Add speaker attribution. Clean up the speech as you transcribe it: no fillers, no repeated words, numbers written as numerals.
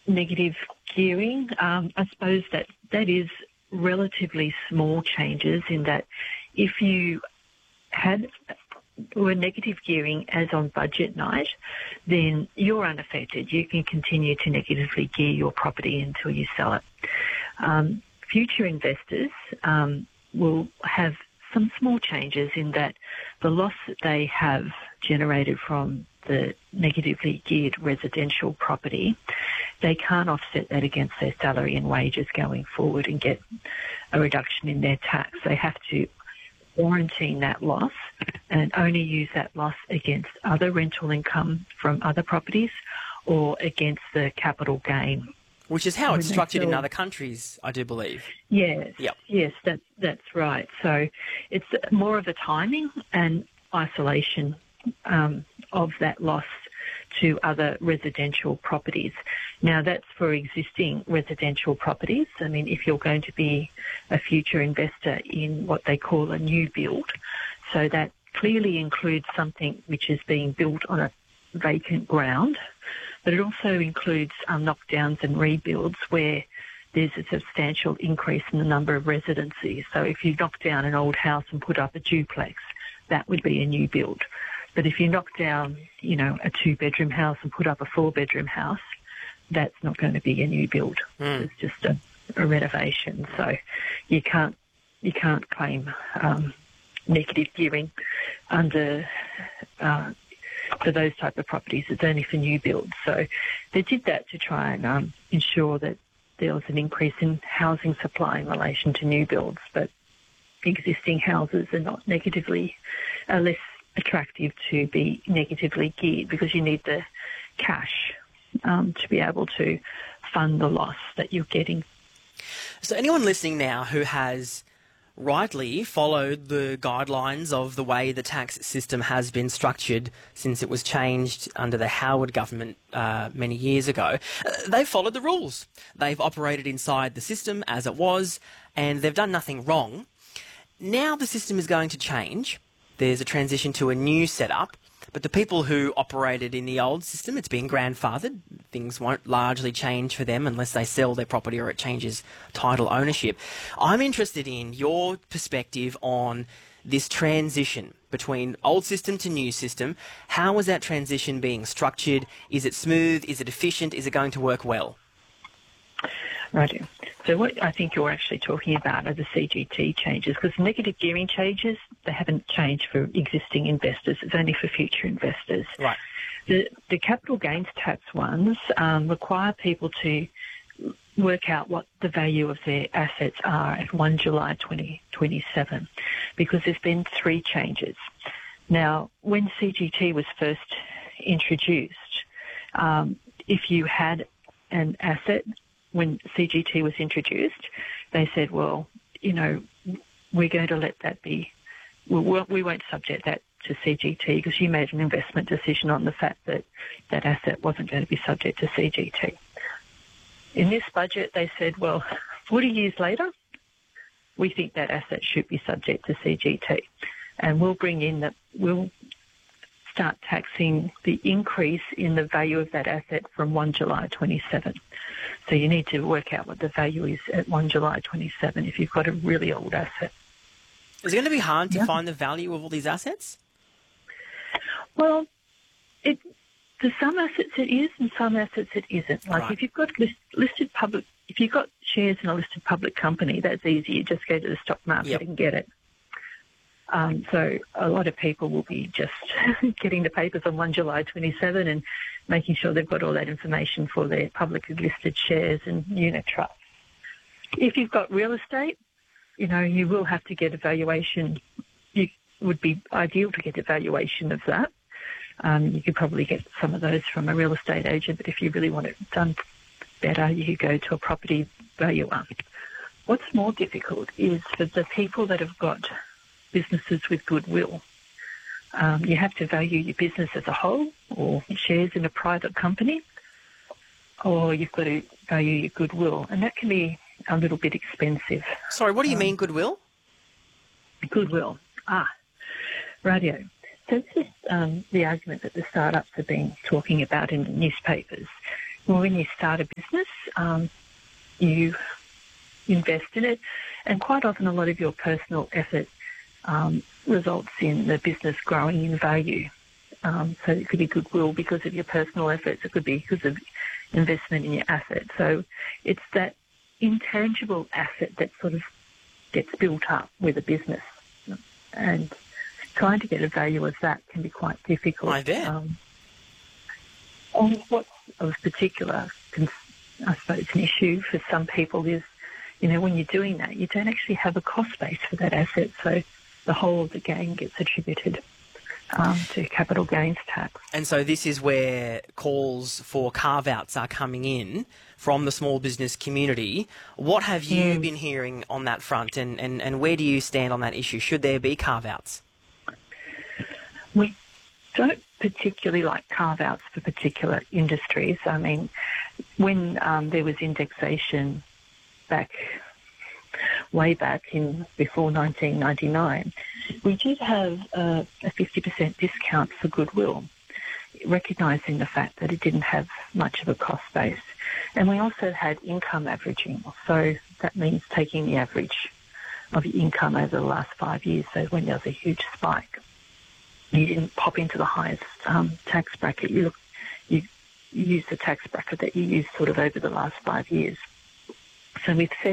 Speaker 1: negative gearing, I suppose that is relatively small changes in that if you were negative gearing as on budget night, then you're unaffected. You can continue to negatively gear your property until you sell it. Future investors will have some small changes in that the loss that they have generated from the negatively geared residential property, they can't offset that against their salary and wages going forward and get a reduction in their tax. They have to quarantine that loss and only use that loss against other rental income from other properties or against the capital gain.
Speaker 2: Which is how it's structured in other countries, I do believe.
Speaker 1: Yes,
Speaker 2: yep.
Speaker 1: Yes, that's right. So it's more of a timing and isolation of that loss to other residential properties. Now, that's for existing residential properties. I mean, if you're going to be a future investor in what they call a new build, so that clearly includes something which is being built on a vacant ground, but it also includes knockdowns and rebuilds where there's a substantial increase in the number of residencies. So if you knock down an old house and put up a duplex, that would be a new build. But if you knock down, a 2-bedroom house and put up a 4-bedroom house, that's not going to be a new build. It's just a renovation. So you can't claim negative gearing under for those type of properties. It's only for new builds. So they did that to try and ensure that there was an increase in housing supply in relation to new builds, but existing houses are not less attractive to be negatively geared because you need the cash to be able to fund the loss that you're getting.
Speaker 2: So anyone listening now who has rightly followed the guidelines of the way the tax system has been structured since it was changed under the Howard government many years ago, they've followed the rules. They've operated inside the system as it was, and they've done nothing wrong. Now the system is going to change. There's a transition to a new setup, but the people who operated in the old system, it's been grandfathered. Things won't largely change for them unless they sell their property or it changes title ownership. I'm interested in your perspective on this transition between old system to new system. How is that transition being structured? Is it smooth? Is it efficient? Is it going to work well?
Speaker 1: Right. So what I think you're actually talking about are the CGT changes, because negative gearing changes, they haven't changed for existing investors. It's only for future investors.
Speaker 2: Right.
Speaker 1: The capital gains tax ones require people to work out what the value of their assets are at 1 July 2027, because there's been 3 changes. Now, when CGT was first introduced, if you had an asset when CGT was introduced, they said, well, we're going to let that be, we won't subject that to CGT because you made an investment decision on the fact that that asset wasn't going to be subject to CGT. In this budget, they said, well, 40 years later, we think that asset should be subject to CGT, and we'll start taxing the increase in the value of that asset from 1 July 27. So you need to work out what the value is at 1 July 27 if you've got a really old asset.
Speaker 2: Is it going to be hard to find the value of all these assets?
Speaker 1: Well, to some assets it is, and some assets it isn't. Like if you've got if you've got shares in a listed public company, that's easy. You just go to the stock market and get it. So a lot of people will be just getting the papers on 1 July 27 and making sure they've got all that information for their publicly listed shares and unit trusts. If you've got real estate, you will have to get a valuation. It would be ideal to get a valuation of that. You could probably get some of those from a real estate agent, but if you really want it done better, you could go to a property valuer. What's more difficult is for the people that have got businesses with goodwill. You have to value your business as a whole or shares in a private company, or you've got to value your goodwill, and that can be a little bit expensive.
Speaker 2: Sorry, what do you mean goodwill?
Speaker 1: Goodwill. Radio. So this is the argument that the startups have been talking about in the newspapers, Well, when you start a business, you invest in it, and quite often a lot of your personal effort results in the business growing in value. So it could be goodwill because of your personal efforts. It could be because of investment in your asset. So it's that intangible asset that sort of gets built up with a business. And trying to get a value of that can be quite difficult.
Speaker 2: I bet.
Speaker 1: And what's of particular, I suppose, an issue for some people is, when you're doing that, you don't actually have a cost base for that asset. So the whole of the gain gets attributed to capital gains tax.
Speaker 2: And so this is where calls for carve-outs are coming in from the small business community. What have you been hearing on that front, and where do you stand on that issue? Should there be carve-outs?
Speaker 1: We don't particularly like carve-outs for particular industries. I mean, when there was indexation way back before 1999, we did have a 50% discount for goodwill, recognising the fact that it didn't have much of a cost base. And we also had income averaging, so that means taking the average of your income over the last 5 years. So when there was a huge spike, you didn't pop into the highest tax bracket. You use the tax bracket that you used sort of over the last 5 years. So with fair